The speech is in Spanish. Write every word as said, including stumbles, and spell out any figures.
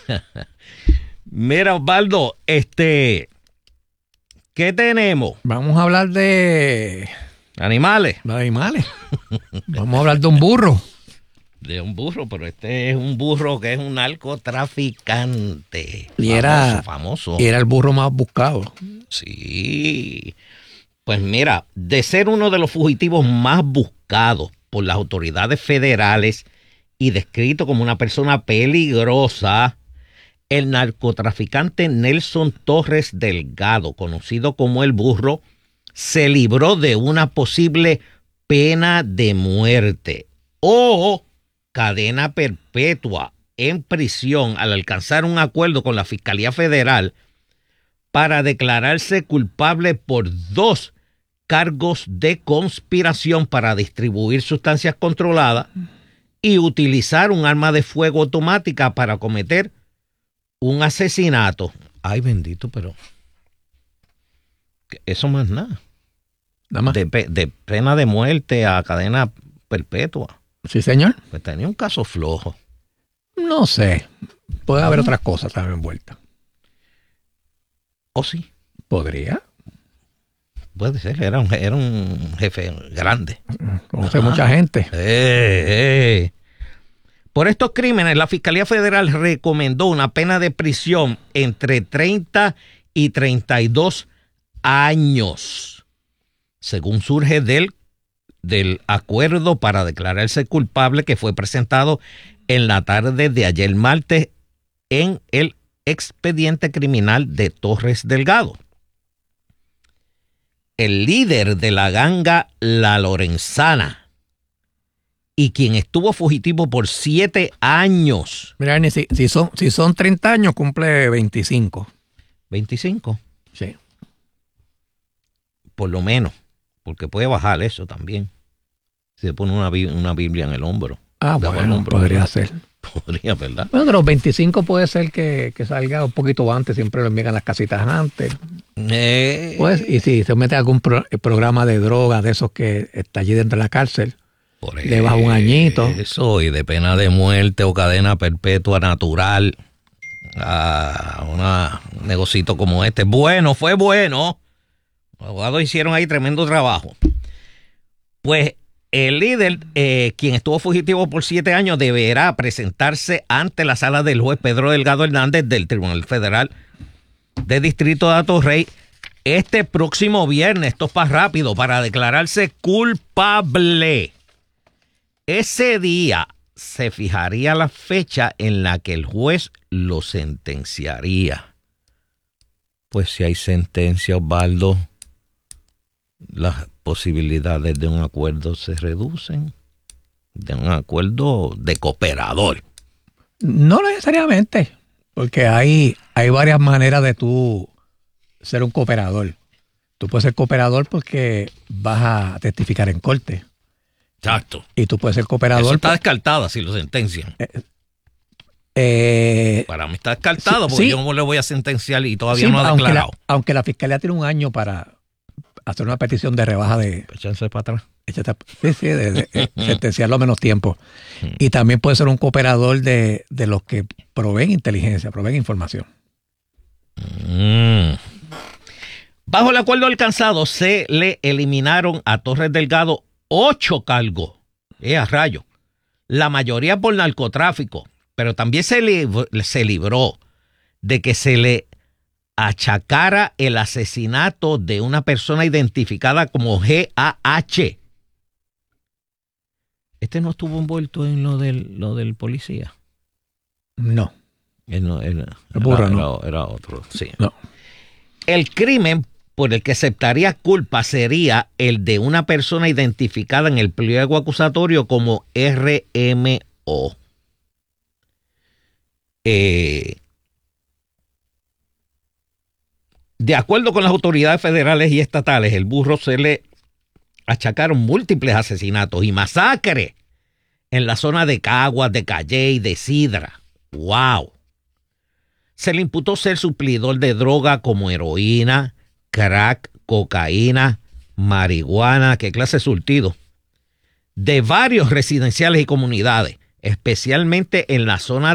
Mira, Osvaldo, este, ¿qué tenemos? Vamos a hablar de Animales. de animales. Vamos a hablar de un burro. De un burro, pero este es un burro que es un narcotraficante. Y era, famoso, famoso. Y era el burro más buscado. Sí. Pues mira, de ser uno de los fugitivos más buscados por las autoridades federales y descrito como una persona peligrosa, el narcotraficante Nelson Torres Delgado, conocido como el Burro, se libró de una posible pena de muerte o cadena perpetua en prisión al alcanzar un acuerdo con la Fiscalía Federal para declararse culpable por dos cargos de conspiración para distribuir sustancias controladas y utilizar un arma de fuego automática para cometer un asesinato. Ay, bendito, pero eso más nada. Nada más. De, de pena de muerte a cadena perpetua. Sí, señor. Pues tenía un caso flojo. No sé. Puede haber otras cosas también envueltas. ¿O sí? ¿Podría? Puede ser. Era un, era un jefe grande. Conoce mucha gente. Eh, eh. Por estos crímenes, la Fiscalía Federal recomendó una pena de prisión entre treinta y treinta y dos años, según surge del, del acuerdo para declararse culpable que fue presentado en la tarde de ayer martes en el expediente criminal de Torres Delgado. El líder de la ganga La Lorenzana y quien estuvo fugitivo por siete años. Mira, Ernie, si, si, son, si son treinta años, cumple veinticinco. ¿veinticinco? Sí. Por lo menos, porque puede bajar eso también. Si se pone una, una Biblia en el hombro. Ah, bueno, hombro, podría ¿verdad? ser. Podría, ¿verdad? Bueno, de los veinticinco puede ser que, que salga un poquito antes, siempre lo envían las casitas antes. Eh, pues, y si se mete algún pro, programa de droga de esos que está allí dentro de la cárcel, por le baja un añito. Eso, y de pena de muerte o cadena perpetua natural a una, un negocito como este. Bueno, fue bueno. Los abogados hicieron ahí tremendo trabajo. Pues el líder, eh, quien estuvo fugitivo por siete años, deberá presentarse ante la sala del juez Pedro Delgado Hernández del Tribunal Federal de Distrito de Atorrey este próximo viernes. Esto es para rápido, para declararse culpable. Ese día se fijaría la fecha en la que el juez lo sentenciaría. Pues si hay sentencia, Osvaldo, las posibilidades de un acuerdo se reducen, de un acuerdo de cooperador. No necesariamente, porque hay, hay varias maneras de tú ser un cooperador. Tú puedes ser cooperador porque vas a testificar en corte. Exacto. Y tú puedes ser cooperador. Eso está descartada si lo sentencian. Eh, eh, Para mí está descartado, sí, porque sí. yo no le voy a sentenciar y todavía sí, no ha aunque declarado. La, aunque la fiscalía tiene un año para hacer una petición de rebaja de... Echarse para atrás. Échate, sí, sí, de, de, de sentenciarlo a menos tiempo. Y también puede ser un cooperador de, de los que proveen inteligencia, proveen información. Mm. Bajo el acuerdo alcanzado, se le eliminaron a Torres Delgado ocho cargos. Eh, a rayo. La mayoría por narcotráfico, pero también se, li se libró de que se le achacara el asesinato de una persona identificada como G A H. ¿Este no estuvo envuelto en lo del, lo del policía? No. Él no él, el burro, era, no. era, era otro, sí. No. El crimen por el que aceptaría culpa sería el de una persona identificada en el pliego acusatorio como R M O. Eh, de acuerdo con las autoridades federales y estatales, el burro se le achacaron múltiples asesinatos y masacres en la zona de Caguas, de Calley, de Sidra. ¡Wow! Se le imputó ser suplidor de droga como heroína, crack, cocaína, marihuana, ¿qué clase de surtido? De varios residenciales y comunidades, especialmente en la zona